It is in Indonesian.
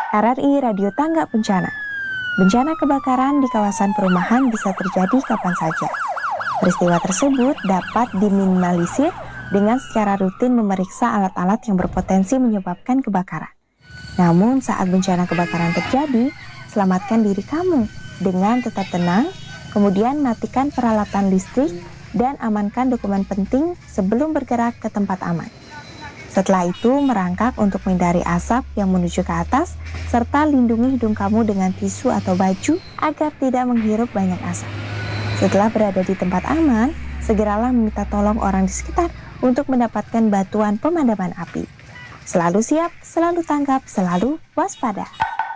RRI Radio Tanggap Bencana. Bencana kebakaran di kawasan perumahan bisa terjadi kapan saja. Peristiwa tersebut dapat diminimalisir dengan secara rutin memeriksa alat-alat yang berpotensi menyebabkan kebakaran. Namun saat bencana kebakaran terjadi, selamatkan diri kamu dengan tetap tenang, kemudian matikan peralatan listrik dan amankan dokumen penting sebelum bergerak ke tempat aman. Setelah itu, merangkak untuk menghindari asap yang menuju ke atas, serta lindungi hidung kamu dengan tisu atau baju agar tidak menghirup banyak asap. Setelah berada di tempat aman, segeralah meminta tolong orang di sekitar untuk mendapatkan bantuan pemadaman api. Selalu siap, selalu tanggap, selalu waspada.